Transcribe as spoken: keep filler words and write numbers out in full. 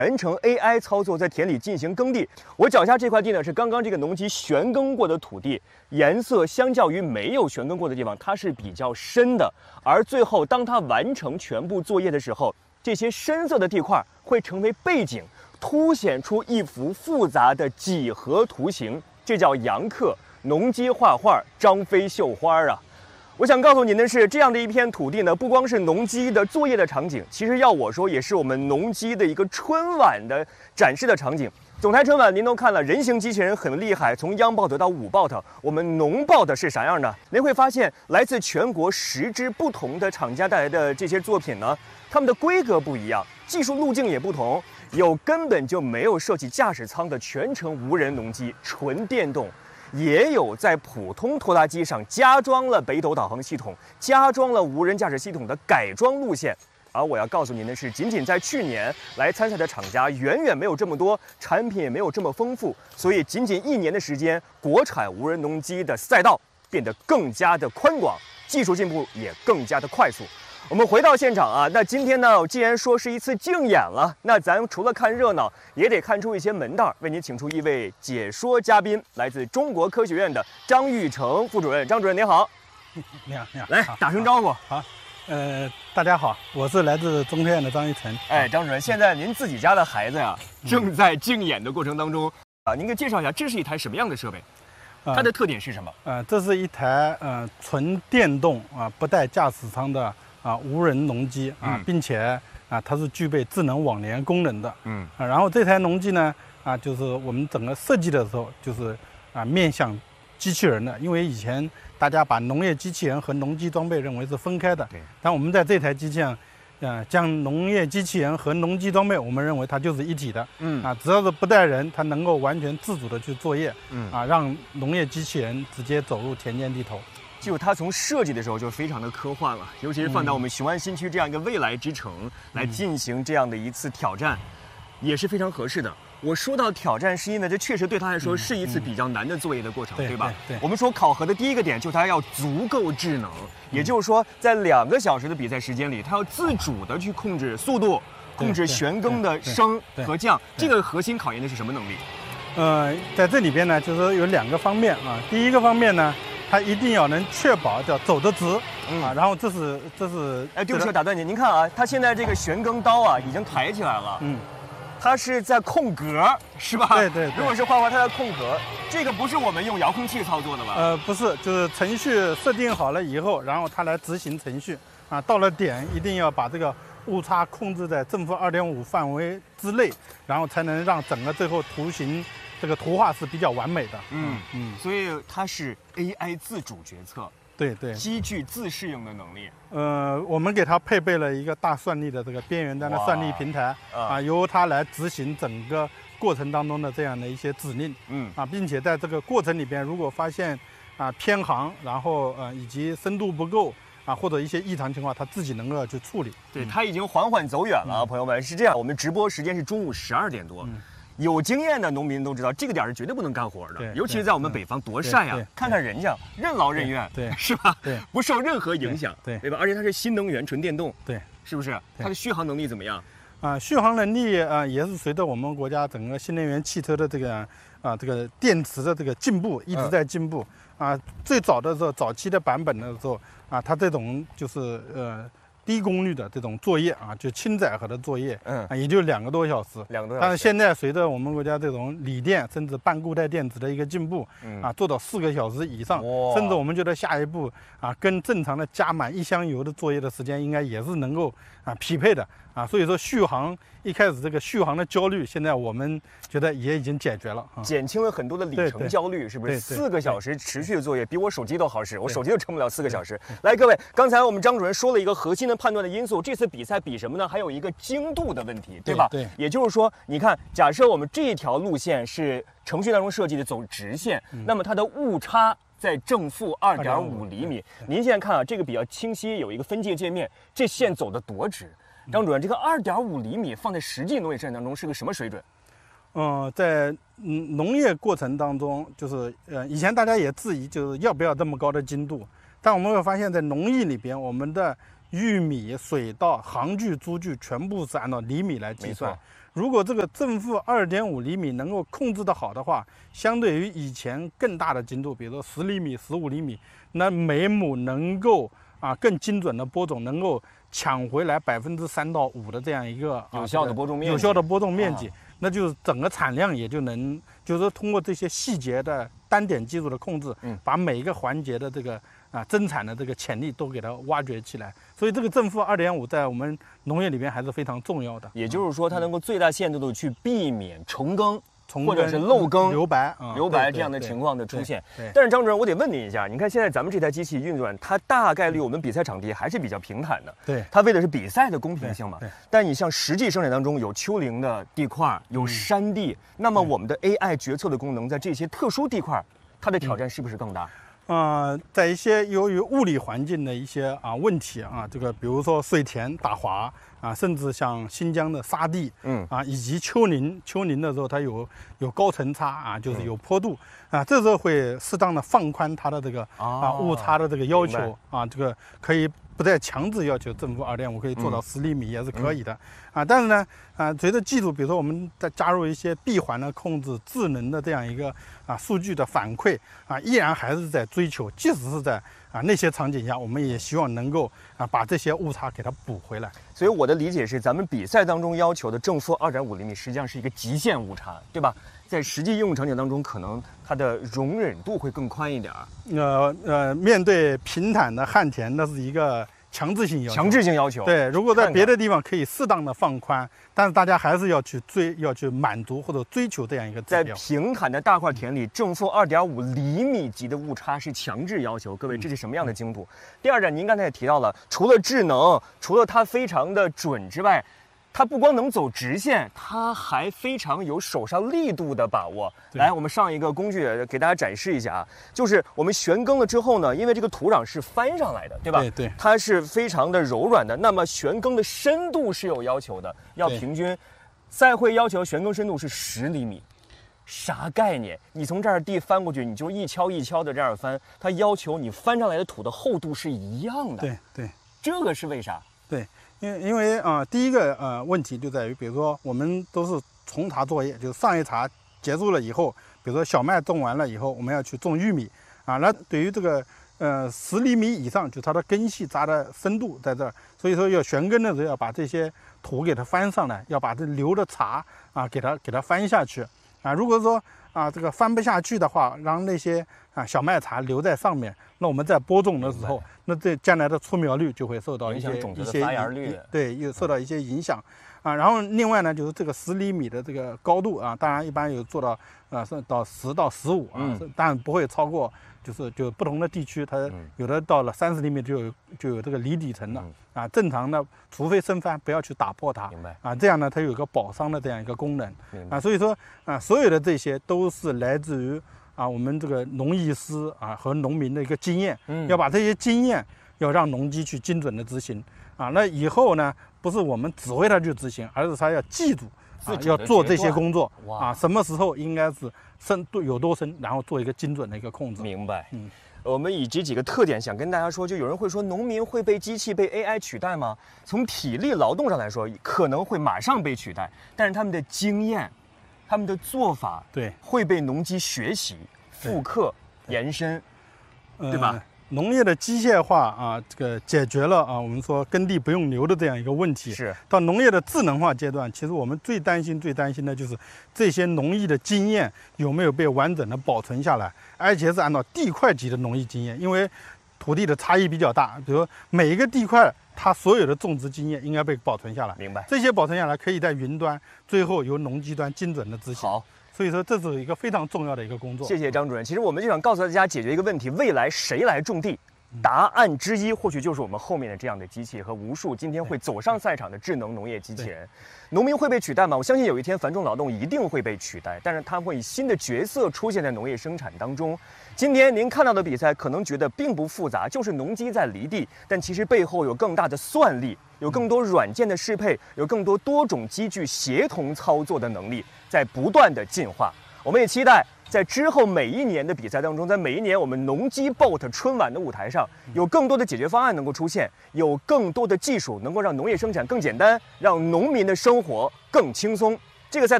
全程 A I 操作在田里进行耕地。我脚下这块地呢，是刚刚这个农机旋耕过的土地，颜色相较于没有旋耕过的地方，它是比较深的。而最后，当它完成全部作业的时候，这些深色的地块会成为背景，凸显出一幅复杂的几何图形。这叫阳刻，农机画画，张飞绣花啊！我想告诉您的是，这样的一片土地呢，不光是农机的作业的场景，其实要我说，也是我们农机的一个春晚的展示的场景。总台春晚您都看了，人形机器人很厉害，从央 bot 到五 bot， 我们农 bot 是啥样的？您会发现，来自全国十支不同的厂家带来的这些作品呢，它们的规格不一样，技术路径也不同，有根本就没有设计驾驶舱的全程无人农机，纯电动。也有在普通拖拉机上加装了北斗导航系统、加装了无人驾驶系统的改装路线。而我要告诉您的是，仅仅在去年来参赛的厂家远远没有这么多，产品也没有这么丰富，所以仅仅一年的时间，国产无人农机的赛道变得更加的宽广，技术进步也更加的快速。我们回到现场啊，那今天呢，既然说是一次竞演了，那咱除了看热闹，也得看出一些门道。为您请出一位解说嘉宾，来自中国科学院的张玉成副主任。张主任您好。 你好，你好， 来打声招呼。 好，呃，大家好，我是来自中科院的张玉成。 哎，张主任，现在您自己家的孩子呀，正在竞演的过程当中啊，您给介绍一下，这是一台什么样的设备？它的特点是什么？ 呃，这是一台呃纯电动啊，不带驾驶舱的。啊，无人农机啊， 嗯、 并且啊，它是具备智能网联功能的。 嗯啊，然后这台农机呢，啊，就是我们整个设计的时候，就是啊，面向机器人的，因为以前大家把农业机器人和农机装备认为是分开的。 对。 但我们在这台机器上，呃，将农业机器人和农机装备，我们认为它就是一体的。 嗯。 啊，只要是不带人，它能够完全自主的去作业。 嗯。 啊，让农业机器人直接走入田间地头。 就它从设计的时候就非常的科幻了，尤其是放到我们雄安新区这样一个未来之城来进行这样的一次挑战，也是非常合适的。我说到挑战，是因为这确实对他来说是一次比较难的作业的过程，对吧？ 对。 我们说考核的第一个点就是它要足够智能，也就是说，在两个小时的比赛时间里，它要自主的去控制速度，控制旋耕的升和降。这个核心考验的是什么能力？ 呃，在这里边呢，就是有两个方面啊。第一个方面呢，它一定要能确保叫走得直，嗯啊，然后这是这是， 哎，对不起，打断您，您看啊，它现在这个旋耕刀啊已经抬起来了，嗯，它是在空格，是吧？ 对 对, 对。 如果是画画，它在空格，这个不是我们用遥控器操作的吧？ 呃，不是，就是程序设定好了以后，然后它来执行程序啊，到了点一定要把这个误差控制在正负二点五范围之内，然后才能让整个最后图形。这个图画是比较完美的， 嗯嗯，所以它是 A I 自主决策， 对对， 机具自适应的能力。 呃，我们给它配备了一个大算力的这个边缘端的算力平台啊，由它来执行整个过程当中的这样的一些指令，嗯啊，并且在这个过程里边，如果发现啊偏航，然后呃以及深度不够。啊，或者一些异常情况，它自己能够去处理。 对，它已经缓缓走远了，嗯、朋友们是这样。我们直播时间是中午十二点多，嗯、有经验的农民都知道，这个点是绝对不能干活的，尤其是在我们北方多晒啊！看看人家任劳任怨， 对， 是吧？ 对， 不受任何影响， 对对吧？而且它是新能源纯电动， 对， 是不是？它的续航能力怎么样？ 啊，续航能力啊，也是随着我们国家整个新能源汽车的这个啊这个电池的这个进步一直在进步。嗯、啊，最早的时候，早期的版本的时候啊，它这种就是呃低功率的这种作业啊，就轻载荷的作业，嗯啊，也就两个多小时， 两个多小时。 但是现在随着我们国家这种锂电甚至半固态电池的一个进步，嗯啊，做到四个小时以上，甚至我们觉得下一步啊，跟正常的加满一箱油的作业的时间应该也是能够啊匹配的啊，所以说续航一开始这个续航的焦虑，现在我们觉得也已经解决了，啊、 减轻了很多的里程焦虑，是不是？四个小时持续的作业比我手机都好使，我手机都撑不了四个小时。来，各位，刚才我们张主任说了一个核心的判断的因素，这次比赛比什么呢？还有一个精度的问题，对吧？ 对， 也就是说，你看，假设我们这一条路线是程序当中设计的走直线，嗯、那么它的误差在正负二点五厘米。您现在看啊，这个比较清晰，有一个分界界面，这线走得多直？张主任，这个二点五厘米放在实际农业生产当中是个什么水准？ 嗯，在嗯农业过程当中，就是呃以前大家也质疑，就是要不要这么高的精度，但我们会发现，在农艺里边，我们的玉米、水稻、行距、株距全部是按照厘米来计算， 如果这个正负二点五厘米能够控制得好的话，相对于以前更大的精度，比如说十厘米、十五厘米，那每亩能够啊更精准的播种，能够抢回来百分之三到五的这样一个、啊、 有效的播种面积， 有效的播种面积， 啊、 那就是整个产量也就能，就是说通过这些细节的单点技术的控制， 嗯， 把每一个环节的这个啊增产的这个潜力都给它挖掘起来。所以这个正负二点五在我们农业里边还是非常重要的。 也就是说，它能够最大限度的去避免重耕。 重或者是漏耕、 留白、啊、 留白这样的情况的出现。 对对对， 但是张主任，我得问您一下，你看现在咱们这台机器运转，它大概率我们比赛场地还是比较平坦的。 对， 它为的是比赛的公平性嘛。但你像实际生产当中有丘陵的地块，有山地，嗯、那么我们的 A I 决策的功能在这些特殊地块，它的挑战是不是更大？ 呃，在一些由于物理环境的一些啊问题啊，这个比如说水田打滑啊，甚至像新疆的沙地，嗯啊，以及丘陵，丘陵的时候它有有高层差啊，就是有坡度、嗯、啊，这时候会适当的放宽它的这个、哦、啊误差的这个要求啊，这个可以不再强制要求正负二点五，可以做到十厘米也是可以的、嗯、啊。但是呢，啊，随着技术，比如说我们再加入一些闭环的控制、智能的这样一个啊数据的反馈啊，依然还是在追求，即使是在啊那些场景下，我们也希望能够啊把这些误差给它补回来。 所以我的理解是，咱们比赛当中要求的正负二点五厘米，实际上是一个极限误差，对吧？在实际应用场景当中，可能它的容忍度会更宽一点。 呃呃，面对平坦的旱田，那是一个强制性要求。 强制性要求。 对，如果在别的地方可以适当的放宽，但是大家还是要去追，要去满足或者追求这样一个指标。 在平坦的大块田里，正负二点五厘米级的误差是强制要求。各位，这是什么样的精度？嗯、第二点，您刚才也提到了，除了智能，除了它非常的准之外，它不光能走直线，它还非常有手上力度的把握。来，我们上一个工具给大家展示一下啊，就是我们旋耕了之后呢，因为这个土壤是翻上来的，对吧？ 对对， 它是非常的柔软的。那么旋耕的深度是有要求的，要平均。赛会要求旋耕深度是十厘米，啥概念？你从这儿地翻过去，你就一锹一锹的这样翻，它要求你翻上来的土的厚度是一样的。 对对， 这个是为啥？ 对。因为因为啊、呃，第一个呃问题就在于，比如说我们都是重茬作业，就是上一茬结束了以后，比如说小麦种完了以后，我们要去种玉米啊，那对于这个呃十厘米以上，就它的根系扎的深度在这儿，所以说要旋耕的时候要把这些土给它翻上来，要把这留的茬啊给它给它翻下去啊。如果说啊这个翻不下去的话，让那些啊小麦茬留在上面，那我们在播种的时候，那这将来的出苗率就会受到一些一些发芽率， 对，又受到一些影响啊。然后另外呢，就是这个十厘米的这个高度啊，当然一般有做到啊，是到十到十五啊，嗯、当然不会超过，就是就不同的地区，它有的到了三十厘米就有就有这个离底层了、嗯、啊。正常的，除非生翻，不要去打破它， 明白啊？这样呢，它有一个保墒的这样一个功能啊。所以说啊，所有的这些都是来自于啊，我们这个农艺师啊和农民的一个经验，嗯，要把这些经验要让农机去精准的执行啊。那以后呢，不是我们指挥他去执行，而是他要记住啊，要做这些工作啊，什么时候应该是深度有多深，然后做一个精准的一个控制。 明白，嗯。我们以这几个特点想跟大家说，就有人会说，农民会被机器、被 A I 取代吗？从体力劳动上来说，可能会马上被取代，但是他们的经验、他们的做法， 对， 会被农机学习、复刻、延伸，对吧？呃农业的机械化啊，这个解决了啊，我们说耕地不用牛的这样一个问题。 是到农业的智能化阶段，其实我们最担心、最担心的就是这些农艺的经验有没有被完整的保存下来，而且是按照地块级的农艺经验，因为土地的差异比较大，比如说每一个地块它所有的种植经验应该被保存下来。 明白。 这些保存下来可以在云端，最后由农机端精准的执行。 好。 所以说，这是一个非常重要的一个工作。 谢谢张主任。其实我们就想告诉大家，解决一个问题：未来谁来种地？答案之一或许就是我们后面的这样的机器和无数今天会走上赛场的智能农业机器人。农民会被取代吗？我相信有一天繁重劳动一定会被取代，但是它会以新的角色出现在农业生产当中。今天您看到的比赛可能觉得并不复杂，就是农机在犁地，但其实背后有更大的算力，有更多软件的适配，有更多多种机具协同操作的能力在不断的进化。我们也期待在之后每一年的比赛当中，在每一年我们农机 boat 春晚的舞台上，有更多的解决方案能够出现，有更多的技术能够让农业生产更简单，让农民的生活更轻松。这个赛。